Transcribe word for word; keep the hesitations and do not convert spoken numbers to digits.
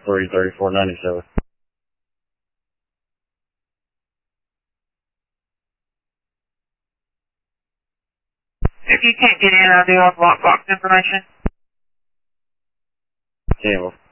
three thirty-four ninety-seven. If you can't get in, I do have lockbox information. ten.